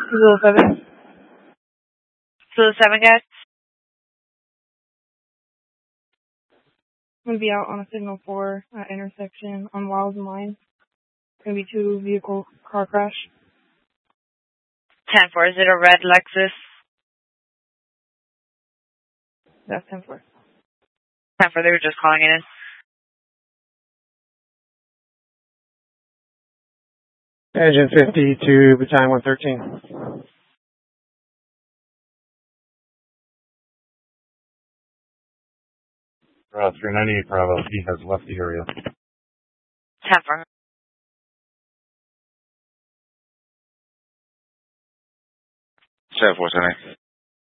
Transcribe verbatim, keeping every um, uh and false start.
Zero seven. Zero seven, guys. I'm gonna be out on a signal four uh, intersection on Wiles and Line. Gonna be two vehicle car crash. ten four, is it a red Lexus? That's ten four. ten four, they were just calling it in. Engine fifty to battalion one thirteen. Uh, three ninety-eight Bravo, he has left the area. ten four. seven four seven.